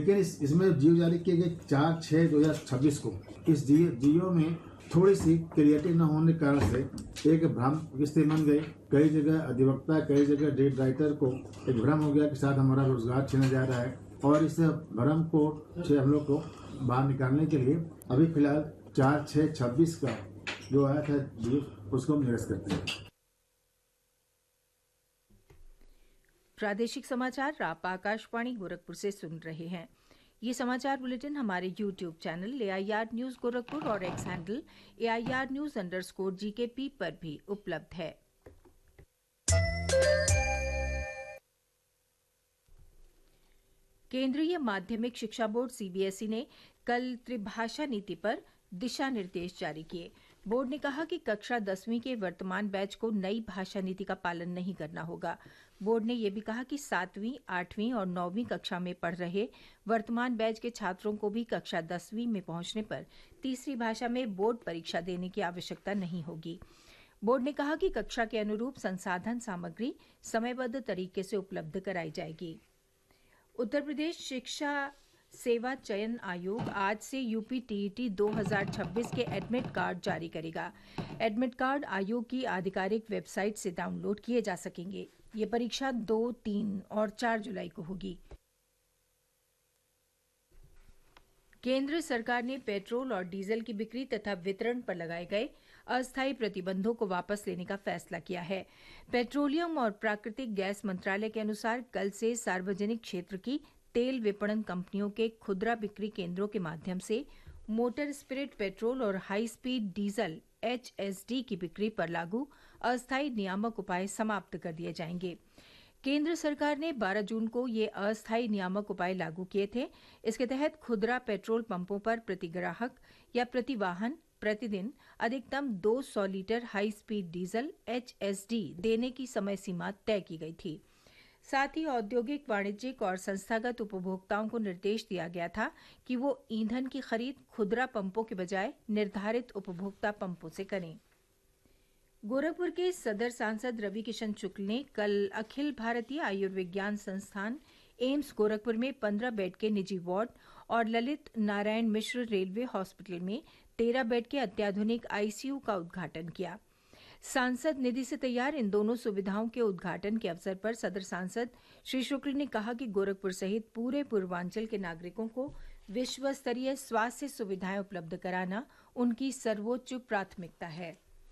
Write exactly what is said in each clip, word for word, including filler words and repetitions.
लेकिन इस, इसमें जियो जारी किए गए चार छः दो हजार छब्बीस को इस जियो जियो में थोड़ी सी क्लियरिटी न होने के कारण से एक भ्रम की स्थिति बन गई। कई जगह अधिवक्ता, कई जगह डेट राइटर को एक भ्रम हो गया कि साथ हमारा रोजगार छीना जा रहा है, और इस भ्रम को से हम लोग को बाहर निकालने के लिए अभी फिलहाल चार छः छब्बीस का जो आया था जियो, उसको हम निरस्त करते हैं। प्रादेशिक समाचार आप आकाशवाणी गोरखपुर से सुन रहे हैं। ये समाचार बुलेटिन हमारे YouTube channel A I R news Gorakhpur और x handle A I R news under score जी के पी पर भी उपलब्ध है। केंद्रीय माध्यमिक शिक्षा board C B S E ने कल त्रिभाषा नीति पर दिशा निर्देश जारी किए। बोर्ड ने कहा कि कक्षा दसवीं के वर्तमान बैच को नई भाषा नीति का पालन नहीं करना होगा। बोर्ड ने यह भी कहा कि सातवीं, आठवीं और नौवीं कक्षा में पढ़ रहे वर्तमान बैच के छात्रों को भी कक्षा दसवीं में पहुंचने पर तीसरी भाषा में बोर्ड परीक्षा देने की आवश्यकता नहीं होगी। बोर्ड ने कहा कि कक्षा के अनुरूप संसाधन सामग्री समयबद्ध तरीके से उपलब्ध कराई जाएगी। उत्तर प्रदेश शिक्षा सेवा चयन आयोग आज से यूपी टी ई टी दो हज़ार छब्बीस के एडमिट कार्ड जारी करेगा। एडमिट कार्ड आयोग की आधिकारिक वेबसाइट से डाउनलोड किए जा सकेंगे। ये परीक्षा दो, तीन और चार जुलाई को होगी। केंद्र सरकार ने पेट्रोल और डीजल की बिक्री तथा वितरण पर लगाए गए अस्थायी प्रतिबंधों को वापस लेने का फैसला किया है। पेट्रोलियम और प्राकृतिक गैस मंत्रालय के अनुसार कल से सार्वजनिक क्षेत्र की तेल विपणन कंपनियों के खुदरा बिक्री केंद्रों के माध्यम से मोटर स्पिरिट पेट्रोल और high speed diesel H S D की बिक्री पर लागू अस्थायी नियामक उपाय समाप्त कर दिए जाएंगे। केंद्र सरकार ने बारह जून को ये अस्थायी नियामक उपाय लागू किए थे। इसके तहत खुदरा पेट्रोल पंपों पर प्रति ग्राहक या प्रति वाहन प्रतिदिन अधिकतम दो सौ litre high speed diesel H S D देने की समय सीमा तय की गई थी। साथ ही औद्योगिक, वाणिज्यिक और संस्थागत उपभोक्ताओं को निर्देश दिया गया था कि वो ईंधन की खरीद खुदरा पंपों के बजाय निर्धारित उपभोक्ता पंपों से करें। गोरखपुर के सदर सांसद रवि किशन शुक्ल ने कल अखिल भारतीय आयुर्विज्ञान संस्थान एम्स गोरखपुर में पंद्रह बेड के निजी वार्ड और ललित नारायण मिश्र रेलवे हॉस्पिटल में तेरह बेड के अत्याधुनिक आई सी यू का उद्घाटन किया। सांसद निधि से तैयार इन दोनों सुविधाओं के उद्घाटन के अवसर पर सदर सांसद श्री शुक्ल ने कहा कि गोरखपुर सहित पूरे पूर्वांचल के नागरिकों को विश्व स्तरीय स्वास्थ्य सुविधाएं उपलब्ध कराना उनकी सर्वोच्च प्राथमिकता है।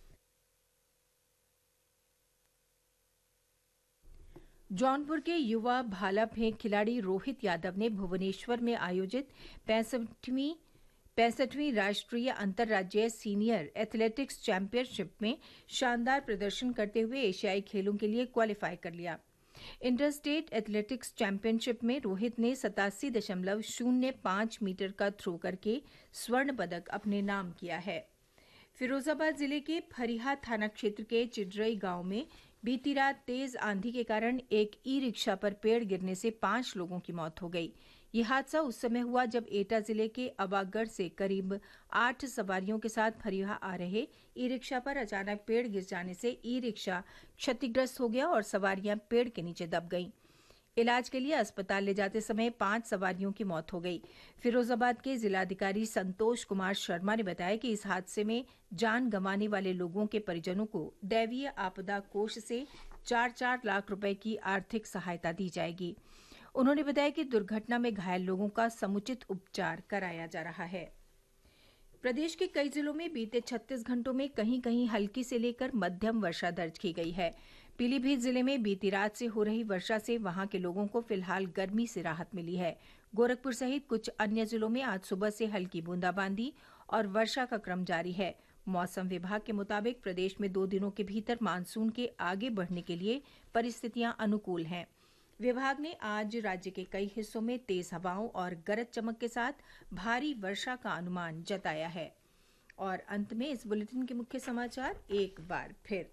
जौनपुर के युवा भाला फेंक खिलाड़ी रोहित यादव ने भुवनेश्वर में आयोजित पैंसठवीं पैंसठवीं राष्ट्रीय अंतर्राज्यीय सीनियर एथलेटिक्स चैंपियनशिप में शानदार प्रदर्शन करते हुए एशियाई खेलों के लिए क्वालिफाई कर लिया। इंटर स्टेट एथलेटिक्स चैंपियनशिप में रोहित ने सतासी दशमलव शून्य पांच मीटर का थ्रो करके स्वर्ण पदक अपने नाम किया है। फिरोजाबाद जिले के फरिहा थाना क्षेत्र के चिडरई गांव में बीती रात तेज आंधी के कारण एक ई रिक्शा पर पेड़ गिरने से पांच लोगों की मौत हो गई। ये हादसा उस समय हुआ जब एटा जिले के अबागढ़ से करीब आठ सवारियों के साथ फरिहा आ रहे ई रिक्शा पर अचानक पेड़ गिर जाने से ई रिक्शा क्षतिग्रस्त हो गया और सवारियां पेड़ के नीचे दब गईं। इलाज के लिए अस्पताल ले जाते समय पांच सवारियों की मौत हो गई। फिरोजाबाद के जिलाधिकारी संतोष कुमार शर्मा ने बताया कि इस हादसे में जान गंवाने वाले लोगों के परिजनों को दैवीय आपदा कोष से चार चार लाख रुपए की आर्थिक सहायता दी जाएगी। उन्होंने बताया कि दुर्घटना में घायल लोगों का समुचित उपचार कराया जा रहा है। प्रदेश के कई जिलों में बीते छत्तीस घंटों में कहीं कहीं हल्की से लेकर मध्यम वर्षा दर्ज की गई है। पीलीभीत जिले में बीती रात से हो रही वर्षा से वहां के लोगों को फिलहाल गर्मी से राहत मिली है। गोरखपुर सहित कुछ अन्य जिलों में आज सुबह से हल्की बूंदाबांदी और वर्षा का क्रम जारी है। मौसम विभाग के मुताबिक प्रदेश में दो दिनों के भीतर मानसून के आगे बढ़ने के लिए परिस्थितियां अनुकूल हैं। विभाग ने आज राज्य के कई हिस्सों में तेज हवाओं और गरज चमक के साथ भारी वर्षा का अनुमान जताया है। और अंत में इस बुलेटिन के मुख्य समाचार एक बार फिर।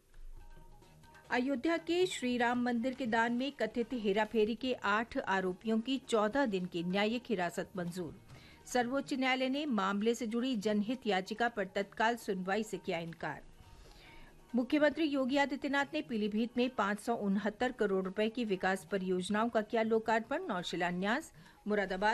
अयोध्या के श्री राम मंदिर के दान में कथित हेराफेरी के आठ आरोपियों की चौदह दिन की न्यायिक हिरासत मंजूर। सर्वोच्च न्यायालय ने मामले से जुड़ी जनहित याचिका पर तत्काल सुनवाई से किया इनकार। मुख्यमंत्री योगी आदित्यनाथ ने पीलीभीत में पांच सौ उनहत्तर करोड़ रुपए की विकास परियोजनाओं का किया लोकार्पण और शिलान्यास। मुरादाबाद